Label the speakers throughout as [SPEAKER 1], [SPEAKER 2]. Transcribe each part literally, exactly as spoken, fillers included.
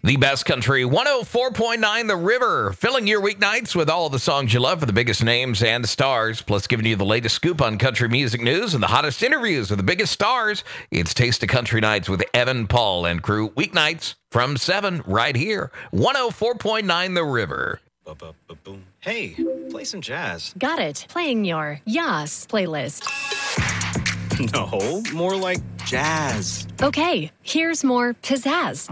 [SPEAKER 1] The best country, one oh four point nine The River, filling your weeknights with all of the songs you love for the biggest names and stars, plus giving you the latest scoop on country music news and the hottest interviews with the biggest stars. It's Taste of Country Nights with Evan, Paul, and crew, weeknights from seven right here, one oh four point nine The River.
[SPEAKER 2] Ba-ba-ba-boom. Hey, play some jazz.
[SPEAKER 3] Got it. Playing your Yas playlist.
[SPEAKER 2] No, more like jazz.
[SPEAKER 3] Okay, here's more pizzazz.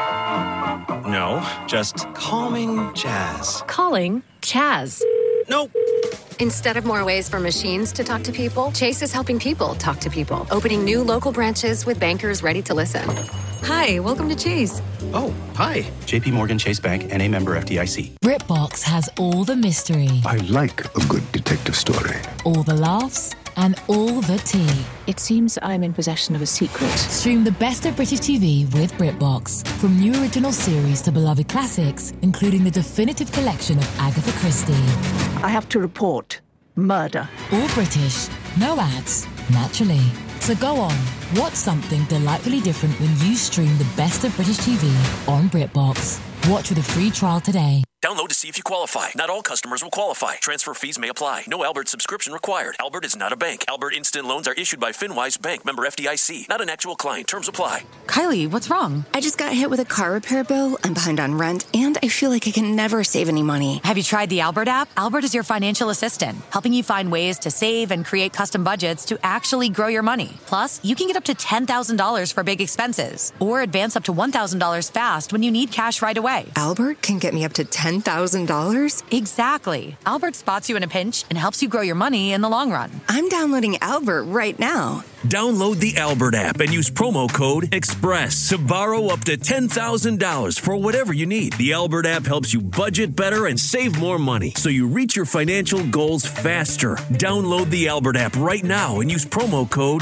[SPEAKER 2] No, just calming jazz.
[SPEAKER 3] Calling Chaz.
[SPEAKER 2] Nope.
[SPEAKER 4] Instead of more ways for machines to talk to people, Chase is helping people talk to people, opening new local branches with bankers ready to listen. Hi, welcome to Chase.
[SPEAKER 2] Oh, hi.
[SPEAKER 5] J P Morgan Chase Bank, N A member F D I C.
[SPEAKER 6] BritBox has all the mystery.
[SPEAKER 7] I like a good detective story.
[SPEAKER 6] All the laughs and all the tea.
[SPEAKER 8] It seems I'm in possession of a secret.
[SPEAKER 6] Stream the best of British T V with BritBox. From new original series to beloved classics, including the definitive collection of Agatha Christie.
[SPEAKER 8] I have to report murder.
[SPEAKER 6] All British, no ads, naturally. So go on, watch something delightfully different when you stream the best of British T V on BritBox. Watch with a free trial today.
[SPEAKER 9] Download to see if you qualify. Not all customers will qualify. Transfer fees may apply. No Albert subscription required. Albert is not a bank. Albert Instant Loans are issued by FinWise Bank, member F D I C. Not an actual client. Terms apply.
[SPEAKER 10] Kylie, what's wrong? I just got hit with a car repair bill. I'm behind on rent, and I feel like I can never save any money.
[SPEAKER 11] Have you tried the Albert app? Albert is your financial assistant, helping you find ways to save and create custom budgets to actually grow your money. Plus, you can get up to ten thousand dollars for big expenses, or advance up to one thousand dollars fast when you need cash right away.
[SPEAKER 10] Albert can get me up to ten thousand dollars?
[SPEAKER 11] Exactly. Albert spots you in a pinch and helps you grow your money in the long run.
[SPEAKER 10] I'm downloading Albert right now.
[SPEAKER 12] Download the Albert app and use promo code EXPRESS to borrow up to ten thousand dollars for whatever you need. The Albert app helps you budget better and save more money, so you reach your financial goals faster. Download the Albert app right now and use promo code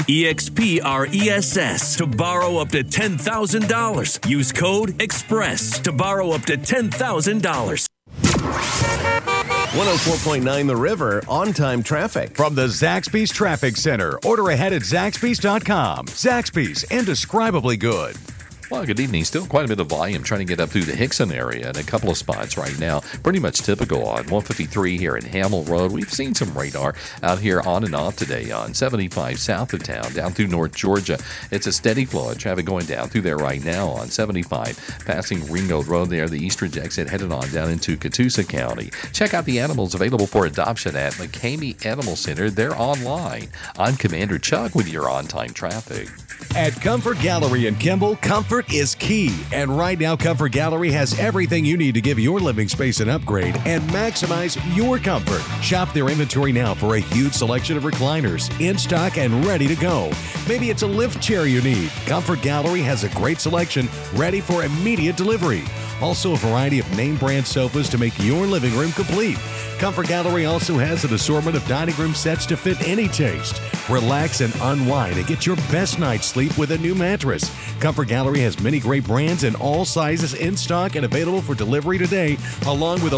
[SPEAKER 12] EXPRESS to borrow up to ten thousand dollars. Use code EXPRESS to borrow up to ten thousand dollars.
[SPEAKER 13] one oh four point nine The River, on-time traffic.
[SPEAKER 14] From the Zaxby's Traffic Center. Order ahead at Zaxby's dot com. Zaxby's, indescribably good.
[SPEAKER 15] Well, good evening. Still quite a bit of volume trying to get up through the Hickson area in a couple of spots right now. Pretty much typical on one fifty-three here in Hamill Road. We've seen some radar out here on and off today on seventy-five south of town, down through North Georgia. It's a steady flow of traffic going down through there right now on seventy-five, passing Ringgold Road there, the Eastridge exit headed on down into Catoosa County. Check out the animals available for adoption at McCamey Animal Center. They're online. I'm Commander Chuck with your on-time traffic.
[SPEAKER 14] At Comfort Gallery in Kimball, comfort is key. And right now, Comfort Gallery has everything you need to give your living space an upgrade and maximize your comfort. Shop their inventory now for a huge selection of recliners in stock and ready to go. Maybe it's a lift chair you need. Comfort Gallery has a great selection ready for immediate delivery. Also, a variety of name brand sofas to make your living room complete. Comfort Gallery also has an assortment of dining room sets to fit any taste. Relax and unwind and get your best night's sleep with a new mattress. Comfort Gallery has many great brands and all sizes in stock and available for delivery today, along with a